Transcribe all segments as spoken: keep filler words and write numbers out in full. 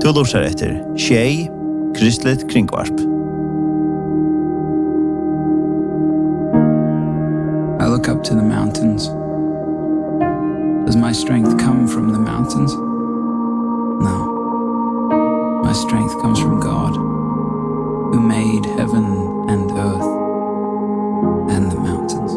Du lurer etter Tjei, Kristelig Kringvarp. I look up to the mountains. Does my strength come from the mountains? No. My strength comes from God, who made heaven and earth and the mountains.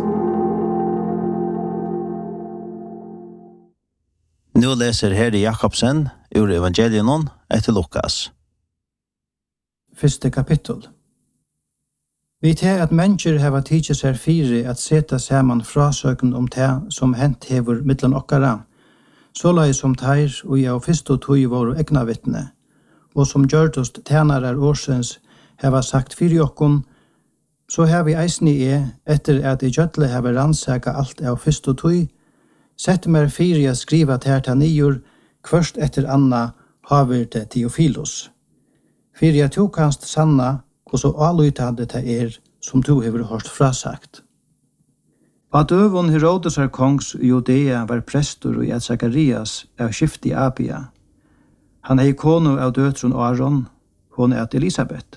Nu leser Heri Jakobsen ur Evangelion etter Lukas. Første kapittel. Vi tar at mennesker hava tidsi seg fire at seta saman frasøken om det som hent hever mittlen okkara, såleis som teir og jeg og fyrst og tog våre egna vittne, og som gjørtost tænarar årsens hava sagt fyrir okkon, så har vi eisen i e, etter at i gjøtle hava rannsaka alt av fyrst og tog, sett mer fyrir jeg skriva terta nior, kvørst etter anna haver det Teofilos. Fyrir jeg tog kanst sanna, og så allytande det er som du hever hørt frasagt. At døvun Herodes er kongs i Judea var prestor og at Zakarias av skift i Abia. Han er konu av døtrun Aron, hon er at Elisabeth.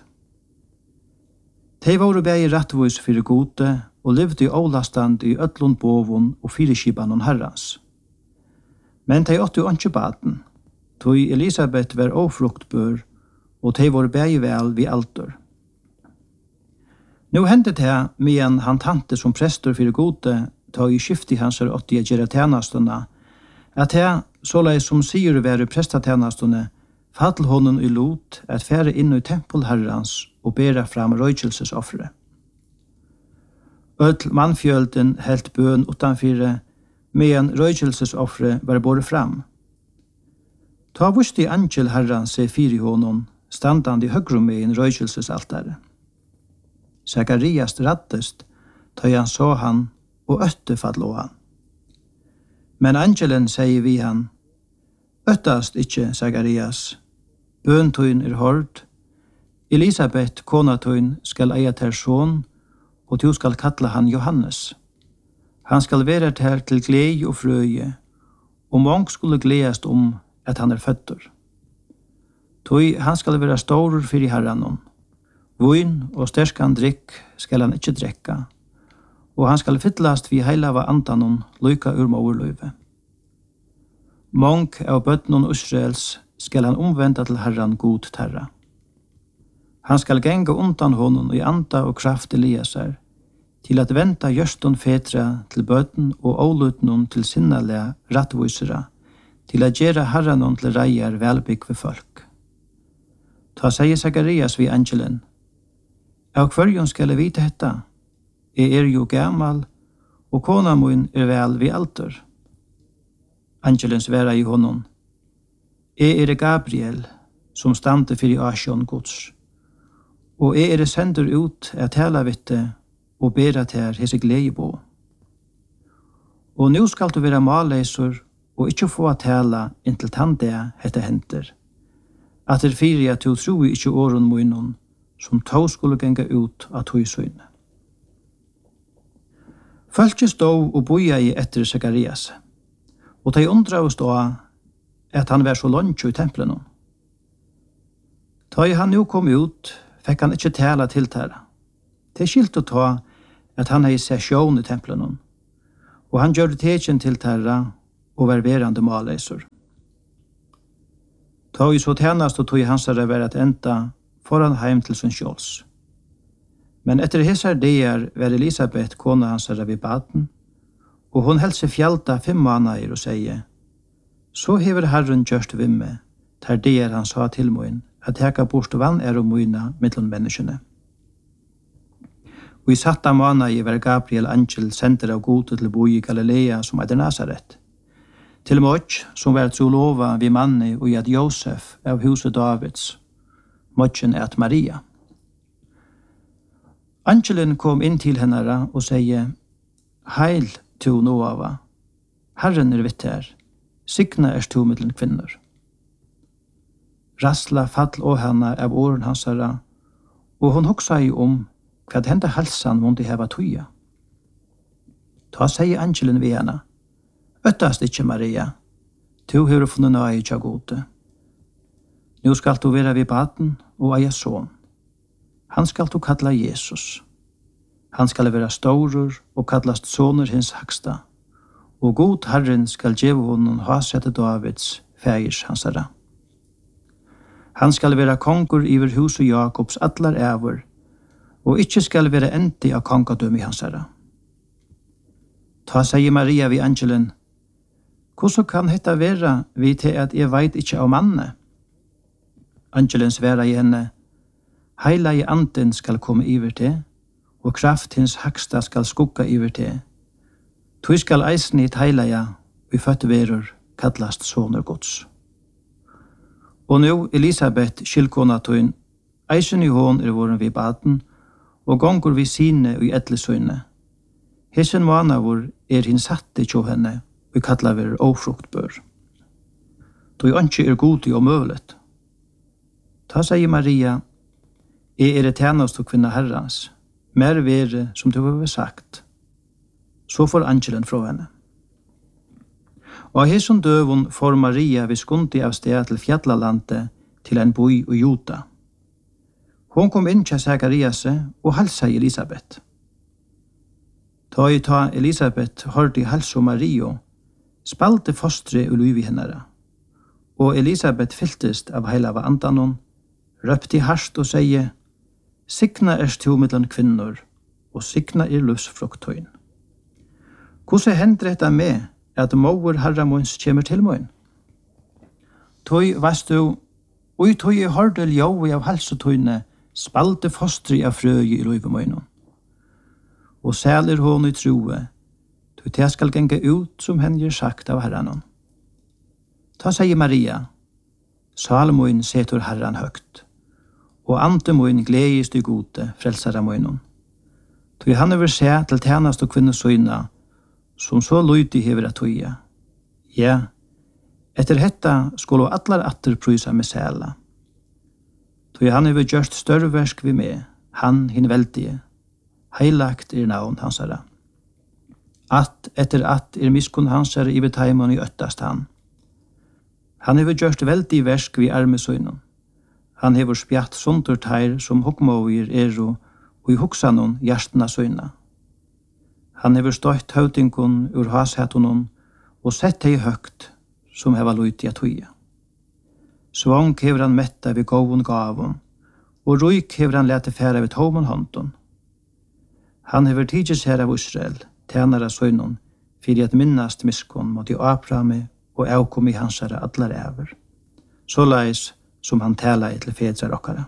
De var begge rettvis fyrir gode og levde i avlastand i öllun bovun og fyrirskibanon herrans. Men de åtte jo ikke baden, tog Elisabeth var ofruktbør, og de var begge vel vid alder. Nu hendte det medan han tante som prestor fyrir gode, tog i skifti hans er åtti a gjerra tjenastuna, at det, såleis som sier være prestatjenastune, fall honom i lot at fære inn i tempelherrans og bera fram røykjelsesoffre. Öll mannfjölden helt bøn utanfyre, medan røykjelsesoffre var båre fram. Ta vusti angel herran seg fyri honom, standande i høgrumme i en røykjelsesaltare. Zakarias rattest, ta han så han, og øtte fallå han. Men angelen sier vi han, øttast ikkje, Zakarias, bøntøyn er hård, Elisabeth, konatøyn, skal eia ter son, og du skal kalla han Johannes. Han skal være ter til glei og frøye, og mong skulle gledast om at han er føtter. Tøy han skal være stor fyrir herranon. Vøyn og sterskan drikk skal han ikkje drekka, og han skal fyllast vi heilava andanon lyka ur moverløyve. Mong av bøtnon Israels skal han omvenda til herran god terra. Han skal genga undan honom i anda og kraft Eliasar, til at venta gjørston fetra til bøten og ålutnon til sinnalea rattvusera, til at gjera herranon til reier velbygg ved folk. Ta sier Zakarias vi angelen, av hverjon skal jeg vite hetta, jeg er jo gammal, og kona mun er vel vi alter. Angelen sværa i honom, jeg er Gabriel, som stande fyrir Asjon Guds, og jeg er sender ut at tala vitte og bera til hese glede på. Og nu skal du være malleisor og ikkje få at tala inntil tande hette henter, at det fyrir at du tro ikkje åren munnen, som tog skulle genga ut av tøysøyne. Fölkje stod og boja i etter Zakarias, og de undra å stå at han var så lunch i tempelen. Da han nu kom ut, fikk han ikke tala til tæra. Det skilt å ta at han hei sesjon i tempelen, og han gjør tegjen til tæra og var verande malleisor. Da i så tjenast og tog hans er vært enda foran heim til sin skjåls. Men etter hesar deir var Elisabeth kona hans er vid baden, og hon held seg fjalta fem månader og sier, så hever Herren gjørst vimme, der deir han sa til moin, at heka bort vann er og moina mittlom menneskene. Og i satta månader var Gabriel angel sender av gode til boi i Galilea som er Nazaret. Til Motj, som var trolova vid manni og at Josef av huset Davids, Motjen at Maria. Angelen kom inn til hennara og sier, heil to Noava, Herren er vitt her, signa er to mittlen kvinner. Rassla fall å henne av åren hansara, og hon hoksa i om hva hende halsan måtte heva tuja. Ta sier angelen ved henne, øttast ikkje Maria, to har funnet nøye tja gode. Nu skal du være vid baden og eia son. Han skal du kalla Jesus. Han skal være storur og kallast soner hins haksta. Og god Herren skal gjeve honom hasete Davids, fægers hansara. Han skal være kongur iver hus og Jakobs allar æver, og ikkje skal være endi av kongadøm i hansara. Ta sier Maria vid angelen, hvordan kan dette være vi til at jeg veit ikkje av manne? Angelen sværa i henne, heila i anden skal komme iver til, og kraft hins haksta skal skugga iver til. Tui skal eisen i heilaja, vi føtte verur, kallast soner gods. Og nu Elisabeth, skilkona tuin, eisen i hån er våren vid baden, og gongur vi sine og i etlesøyne. Hesen manavur er hin satte tjo henne, vi kalla ver ofruktbør. Tui ønske er godi og møvlet. Ta sier Maria, jeg er et tjenast og kvinna herrans, mer vere som du har sagt. Så får angelen fra henne. Og hesson døvun får Maria vi skundi av sted til fjallalandet til en boi og Juda. Hon kom inn til Zakariase og halsa i Elisabeth. Ta i ta Elisabeth hørte i halsa Mario, spalte fostre og luiv i hennara. Og Elisabeth fylltest av heila av andanon, røpte harst og seie, «Signa er to mittlan kvinnor, og signa er lusfrukttøyn. Hvordan hender dette med at mover herramåns kommer til mån? Tøy, veist du, og i tøy er hordel jau av halsetøyne, spalte fostri av frøy i løyvemånen. Og sæler hon i troe, tøy te skal genge ut som hen gir sagt av herranon. Ta sier Maria, Salmoen setur herran høgt, og antemoen gledes du gode, frelsara moinon. Tøy han over se til tjenast og kvinnesøyna, som så løyti hever at tøya. Ja, etter hetta skulle allar atter prysa med sæla. Tøy han over gjørst større versk vi med, han hin veldige. Heilagt er navn hansara. At etter at er miskun hansara i vetaimon i øttast han. Han hever gjørst veldig versk vi armesøynon. Han hever spjatt sunderteir som hokmåir eru og i hoksanon hjertna søyna. Han hever støtt høvdingon ur hashetonon og sett hei høgt som heva luiti at huia. Svang hever han metta vid gåvun gavun, og ruik hever han lete færa vid tomon håndon. Han hever tidsis her av Israel, tænara søynon, fyrir at minnast miskon mot i Abrahami og avkom i hansara allar æver. Såleis som han tala i til fedrar okkara.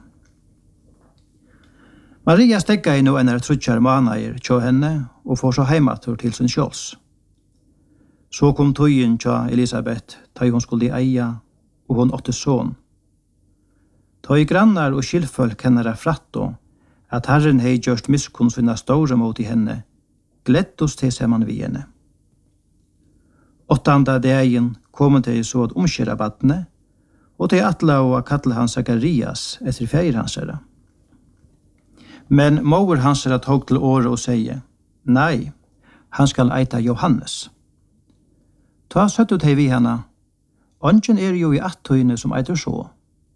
Maria stegga i nu enn trutjar manair tjå henne og får så heimatur til sin skjåls. Så kom tøyen tjå Elisabeth, ta hon skulle eia, og hon åtte son. Ta i grannar og skilfølk hennara fratto, at Herren hei gjørst miskunn sinna store mot i henne, gleddos til seman vi henne. Åttanda dagen kom til så at omskjera badne, og til atla og kalla han Zakarias etter feir hansara. Men mover hansara tog til åre og seie, nei, han skal eita Johannes. Ta søttet hei vi henne, ongen er jo i attøyne som eitur så.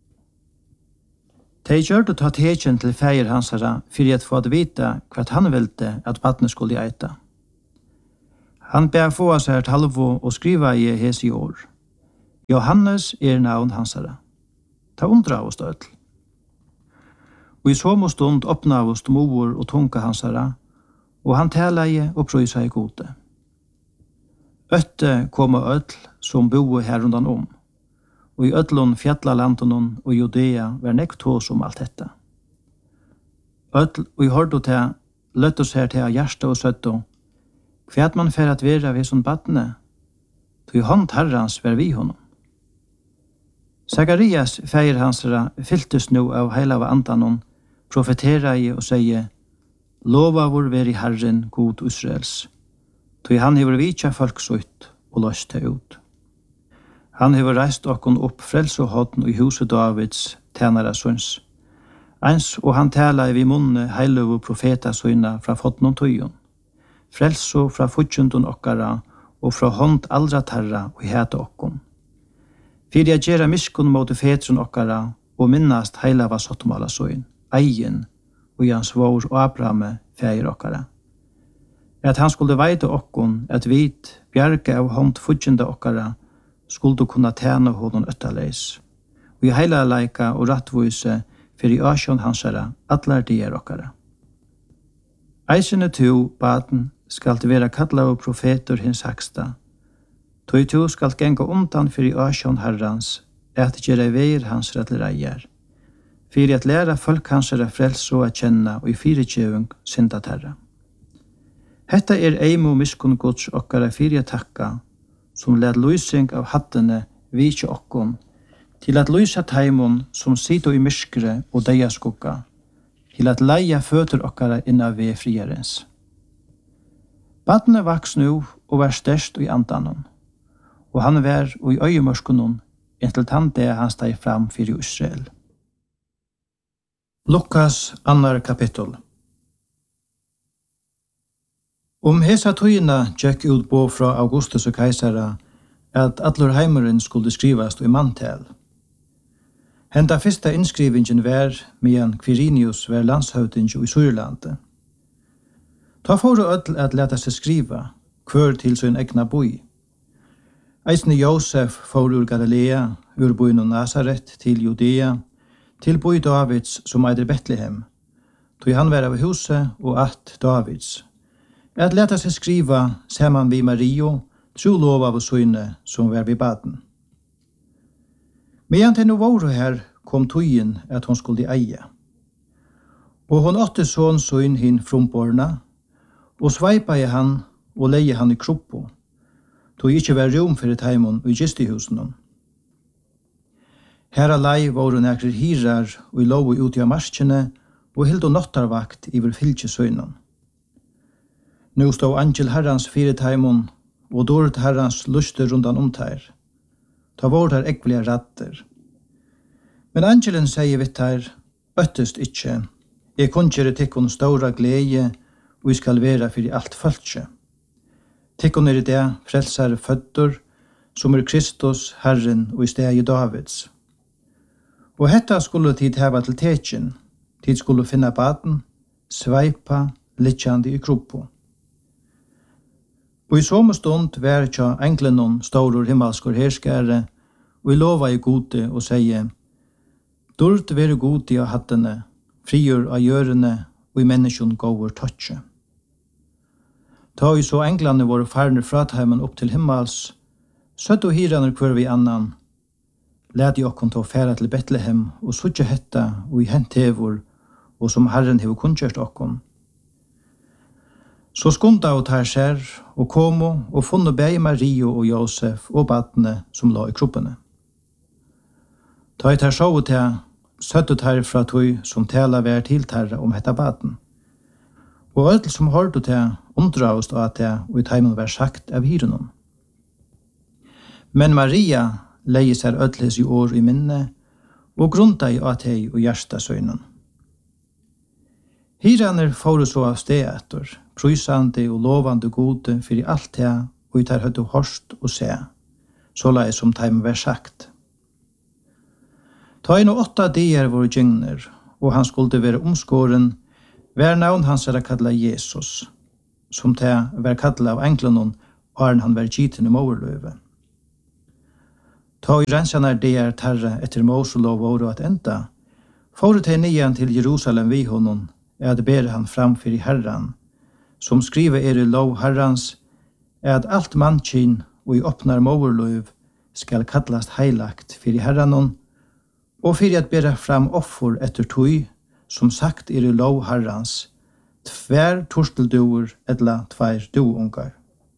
De gjør det ta tekjen til feir hansara fyrir at få at vita hva han velte at badne skulle eita. Han ber få seg et halvo og skriva i hes i år. Johannes er navn hansara. Ta undra av oss dødl. Og i somo stund åpna av oss moer og tunga hansara, og han tala i og prøysa i gode. Øtte koma ødl som boe her rundan om, og i ødlun fjallalandonon og Judea var nekt hos om alt detta. Ødl og i hårdo til løtt oss her til hjärsta og søtto, kvært man fer at vera ved som badne, tog hånd herrans ver vi honom. Zakarias, feir hansara, fylltes nu av heila av andanon, profetera i og seie, lova vår veri Herren god Israels, tog han hever vitja folk sutt og løst det ut. Han hever reist okkon opp frels og hodn i huset Davids, tænara søns. Eins og han tala i vi munne heiluvu profeta søyna fra fotnon tøyon. Frelso fra futjundun okkara og fra hånd aldra tarra og heta okkon. Fyrir jeg gjøre miskun mot fetron okkara og minnast heila var sottomala søyn, eien og hans vår og Abrahame feir okkara. At han skulle veite okkon at vit, bjerke av hånd fudgjende okkara, skulle kunna tjene honom øttaleis. Og i heila leika og rattvise fyrir asjon hansara, atlar dier okkara. Eisene to, baden, skal det være kattla og profeter hins haksta. Toi to skal genga undan fyrir asjon herrans, at gjere veir hans rettlereier. Fyrir at læra folk hansara frelso a kjenna og i fyrir tjevung synda terra. Hetta er eimu miskun gods okkara fyrir takka, som led lysing av hattene vitje okkon, til at lysa taimon som sito i myskre og deia skugga, til at leia føtur okkara inna ve friarens. Badne vaks nu og var størst i andanon, og han var og i øyemørskunon inntil tann det han steg fram fyrir Israel. Lukas annar kapittel. Om hesa tøyina tjekk ut på fra Augustus og Kaisara at allur heimeren skulle skrivast i mantel. Henda fyrsta innskrivingen var medan Quirinius var landshøvding i Sørlandet. Ta for ødel at leta seg skriva, kvør til sin egna boi. Eisne Josef for ur Galilea, ur boin og Nazaret til Judea, til boi Davids som eider Betlehem, tog han var av huset og at Davids. At leta seg skriva saman vi Mario, tro lov av søyne som var vid baden. Medan til no våre her kom tøyen at hon skulle eie. Og hon åtte sån søyn hin frumborna, og sveipa i han og leie han i kroppo, tog ikkje var rom for et heimon og i gistehusen. Her alai våre nekrer hirar og i lov ut i marskjene og hildo nottarvakt iver fylkjesøynen. Nu stod angel herrans fyret heimon og dåret herrans luster rundan omtær. Ta vårt her ekvelige ratter. Men angelen sier vitt her, øttest ikkje, jeg kunnkjere tikkun stora glede, og jeg skal være fyrir alt følge. Tikkun er i det frelsare fødder, som er Kristus, Herren og i stegi Davids. Og hetta skulle tid heva til tekjen, tid skulle finna baden, sveipa, litjandi i kroppo. Og i somme stund var tja englenon staurur himmelskor herskare, og i lova i gode og seie, Dord vere gode av hattene, frigjør av gjørene, og i menneskjon gåver tøtje. Ta i så englene våre farne fratheimen opp til himmels, søtt og hiraner kvar vi annan, led i okkon til å fære til Betlehem, og suttje hetta, og i hent hevor, og som Herren hever kunnkjørt okkon. Så skunda og tar skjer, og komo, og funne bei Mario og Josef og badne som la i kroppene. Ta i tar sjåu til, søttet her fra tog som tala vær til tarra om hetta baden. Og ødel som hørte til, undravst av det, og i teimen var sagt av hyrenom. Men Maria leie seg ødles i år i minne, og grunta i at hei og hjertasøynen. Hiraner får så av sted etter, prøysande og lovande gode for i alt det, og i tar høyde hørst og se, så la jeg som teimen var sagt. Ta inn og åtta dier våre gyngner, og han skulle være omskåren, vær navn hans er kallet Jesus, som til var kallet av englenon, og han var giten i overløve. Ta i rensene dier terre etter Moselov og at enda, for til nian til Jerusalem vi honom, er at ber han framfyr i Herran, som skriver er i lov Herrans, er at alt mannkinn og i åpnar overløv skal kallast heilagt fyr i Herranon, og fyrir at bera fram offer etter tøy, som sagt er i lov Herrans, tver torstelduer etla tver duungar.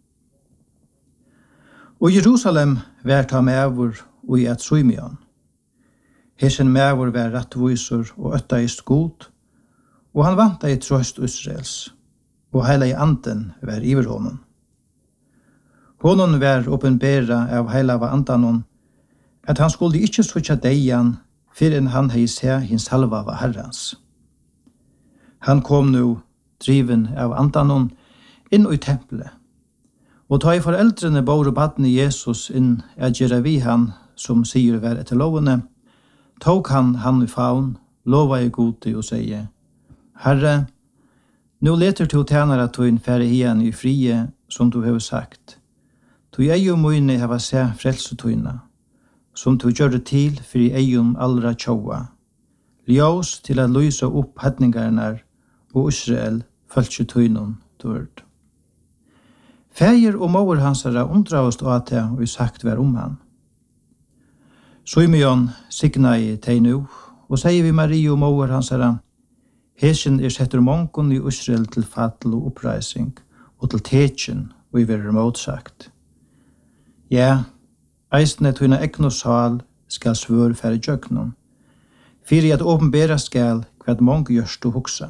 Og Jerusalem vær ta mevor og i et Symion. Hesen mevor vær rettvisor og øttaist god, og han vanta i trøst Israels, og heila i anden vær iver honom. Honom vær oppenbera av heila av andanon, at han skulle ikkje sutja deian, fyrir enn han hei se hins halva av Herrans. Han kom nu, driven av andanon, inn i tempelet, og ta i foreldrene bor og badne Jesus inn at gjøre vi han, som sier vær etter lovene, tok han han i favn, lova i gode og sier, Herre, nu leter to tjenere tøyn færre hien i frie, som du har sagt. Tu ei og møyne hava se frelsetøyna, som tu gjør det til for i eium allra tjoa. Ljós til at lysa opp hedningarnar og Israel følge tøynun dørd. Fægir og mauer hansara undravast og at det og sagt vær om han. Simeon signa i teg nu, og sier vi Marie og mauer hansara, Hesen er setter mongon i Israel til fatel og oppreising, og til tekjen, og i verre motsagt. Ja, eisne tøyna ekno sal skal svør færre djøknon, fyrir at åpenbæra skal hva mong gjørst og hoksa.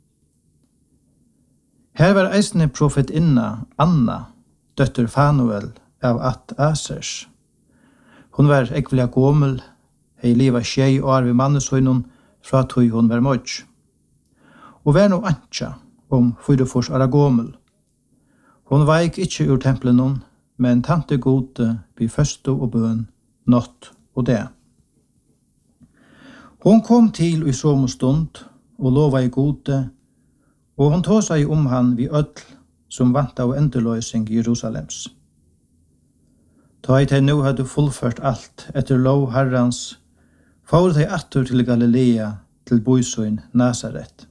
Her var eisne profetinna Anna, døtter Fanuel av at Asers. Hun var ekvelia gommel, hei liva tjei år ved manneshøynon fra tøy hun var mødj. Og vær no antja om fyrefors ara gommel. Hun veik ikkje ur templenon, men tante gode by føsto og bøn, nått og det. Hon kom til i som stund og lova i gode, og hon tog seg om han vi ødl som vant av endeløysing i Jerusalems. Ta i teg nu hadde fullført alt etter lov herrans, får teg atter til Galilea til boisøyn Nazaret.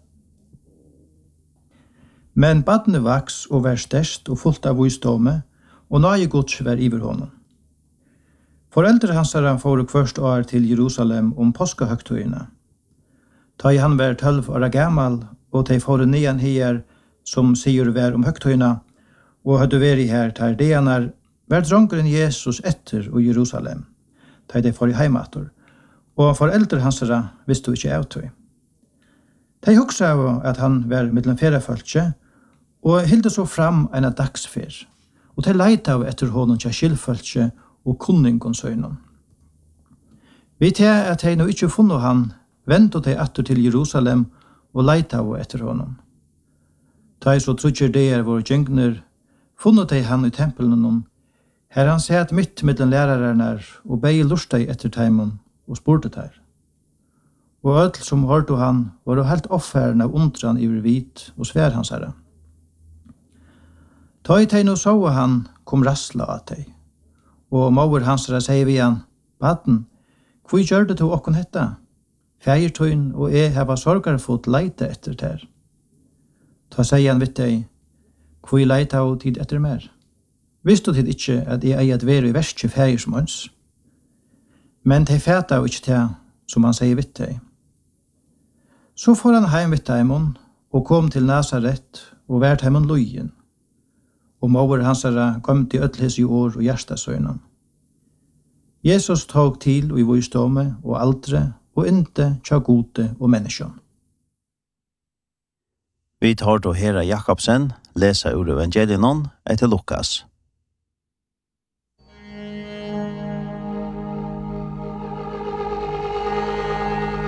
Men badne vaks og vær størst og fullt av visdomme, og nage gods vær iver honom. Foreldre hansara får først år til Jerusalem om påskahøgtøyene. Ta i han vær tølv år gammal, og de får nian her som sier vær om høgtøyene, og hadde vært her til deanar, vær drongeren Jesus etter og Jerusalem, ta de får i heimater, og foreldre hansara visste ikke av tøy. De hoksa av at han var mellom feriefølge, og hilde så fram en dagsfer, og de leita av etter honom til skilfølge og kunningon. Vi tar at de nå ikke funnet han, ventet de atter til Jerusalem og leita av etter honom. Ta i så trutjer det er våre gjengner, funnet de han i tempelen, her han sett mitt mellom lærerne og bei lustei etter teimon og spurte der. Og ødel som hørte han var helt offeren av undran i vit og svær hans herre. Ta i tegn og så han kom rassla av teg, og mauer hans herre sier vi han, Baden, hvor gjør det til okken hetta? Fægertøyn og jeg hava sorgar fått leite etter ter. Ta sier han vidt deg, hvor leite av tid etter mer? Visste du tid ikke at jeg eier at være i verste fægersmåns? Men de fæta av ikke til som han sier vidt deg. Så får han heim vidt heimon og kom til Nazaret og vært heimon lojen. Og mauer hans herre kom til ødles i år og hjertasøgnen. Jesus tog til og i visdomme og aldre og inte tja gode og menneskjon. Vi tar då Hera Jakobsen lesa ur evangelion etter Lukas.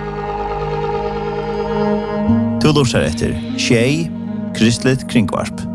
Du lurer etter Tjei, Kristelig Kringvarp.